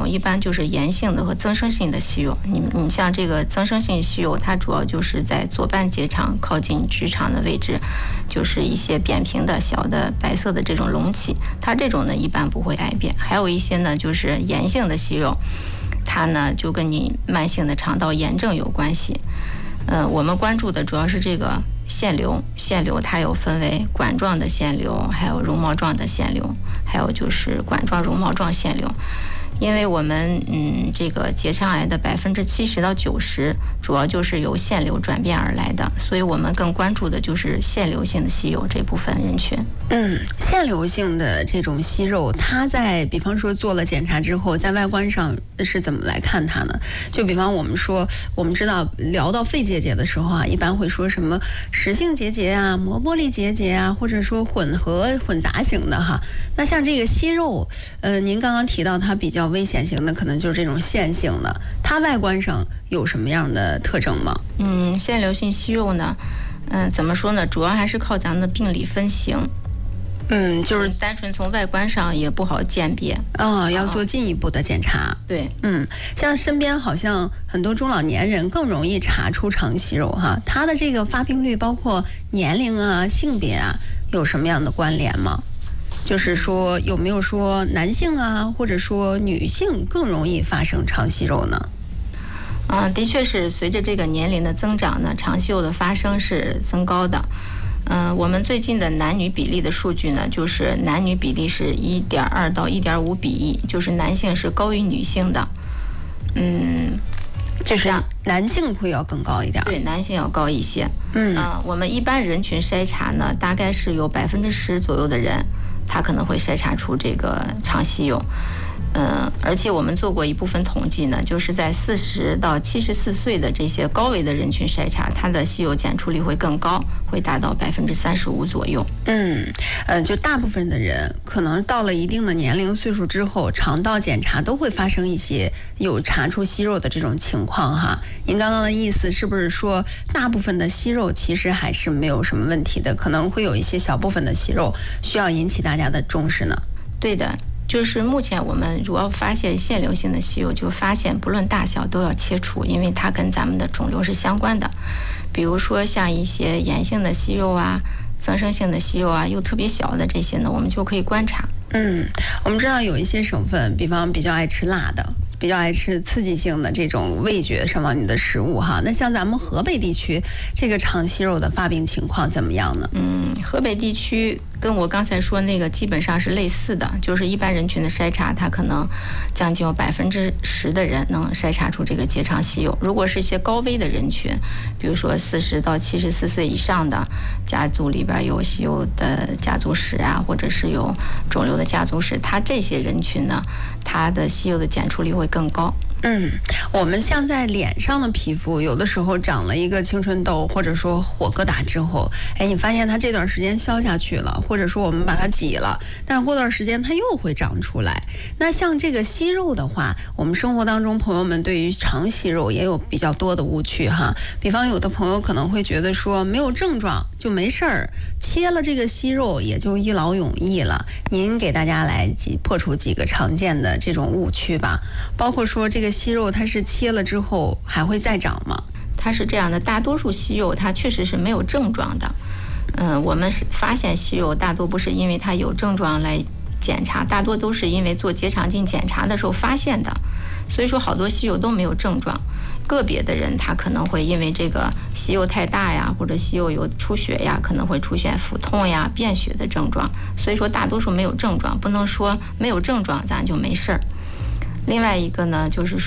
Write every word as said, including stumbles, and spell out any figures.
一般就是炎性的和增生性的息肉。你你像这个增生性息肉，它主要就是在左半结肠靠近直肠的位置，就是一些扁平的小的白色的这种隆起，它这种呢一般不会癌变。还有一些呢就是炎性的息肉，它呢就跟你慢性的肠道炎症有关系。呃，我们关注的主要是这个腺瘤，腺瘤它有分为管状的腺瘤，还有绒毛状的腺瘤，还有就是管状绒毛状腺瘤。因为我们嗯，这个结肠癌的百分之七十到九十，主要就是由腺瘤转变而来的，所以我们更关注的就是腺瘤性的息肉这部分人群。 嗯，腺瘤性的这种息肉，它在比方说做了检查之后，在外观上是怎么来看它呢？就比方我们说，我们知道聊到肺结节的时候啊，一般会说什么实性结节啊、膜玻璃结节啊，或者说混合混杂型的哈。那像这个息肉，呃，您刚刚提到它比较危险型的，可能就是这种腺性的，它外观上有什么样的特征吗？ 嗯，腺瘤性息肉呢，嗯、呃，怎么说呢？主要还是靠咱们的病理分型。 嗯，就是单纯从外观上也不好鉴别哦，要做进一步的检查。 对， 嗯，像身边好像很多中老年人更容易查出肠息肉哈，它的这个发病率包括年龄啊、性别啊，有什么样的关联吗？就是说有没有说男性啊，或者说女性更容易发生肠息肉呢？ 嗯、呃，的确是随着这个年龄的增长呢，肠息肉的发生是增高的。嗯、呃，我们最近的男女比例的数据呢，就是男女比例是一点二到一点五比一，就是男性是高于女性的。嗯， 就是男性会要更高一点。 对，男性要高一些。 嗯， 呃，我们一般人群筛查呢，大概是有百分之十左右的人，他可能会筛查出这个肠息肉。嗯，而且我们做过一部分统计呢，就是在四十到七十四岁的这些高危的人群筛查，它的息肉检出率会更高，会达到百分之三十五左右。 嗯，呃，就大部分的人可能到了一定的年龄岁数之后，肠道检查都会发生一些有查出息肉的这种情况哈。您刚刚的意思是不是说，大部分的息肉其实还是没有什么问题的，可能会有一些小部分的息肉需要引起大家的重视呢？ 对的。就是目前我们主要发现腺瘤性的息肉，就发现不论大小都要切除，因为它跟咱们的肿瘤是相关的。比如说像一些炎性的息肉啊、增生性的息肉啊，又特别小的这些呢，我们就可以观察。 嗯，我们知道有一些省份，比方比较爱吃辣的，比较爱吃刺激性的这种味觉上往你的食物哈。那像咱们河北地区，这个肠息肉的发病情况怎么样呢？ 嗯，河北地区跟我刚才说那个基本上是类似的，就是一般人群的筛查，它可能将近有百分之十的人能筛查出这个结肠息肉。如果是一些高危的人群，比如说四十到七十四岁以上的，家族里边有息肉的家族史啊，或者是有肿瘤的家族史，它这些人群呢，它的息肉的检出率会更高。 嗯，我们像在脸上的皮肤，有的时候长了一个青春痘，或者说火疙瘩之后，哎，你发现它这段时间消下去了，或者说我们把它挤了，但是过段时间它又会长出来。那像这个息肉的话，我们生活当中朋友们对于肠息肉也有比较多的误区哈。比方有的朋友可能会觉得说没有症状就没事儿，切了这个息肉也就一劳永逸了。您给大家来几破除几个常见的这种误区吧，包括说这个息肉它是切了之后还会再长吗？ 它是这样的，大多数息肉它确实是没有症状的。嗯、呃，我们是发现息肉大多不是因为它有症状来检查，大多都是因为做结肠镜检查的时候发现的。所以说好多息肉都没有症状，个别的人他可能会因为这个息肉太大呀，或者息肉有出血呀，可能会出现腹痛呀、便血的症状。所以说大多数没有症状，不能说没有症状咱就没事儿。另外一个呢，就是说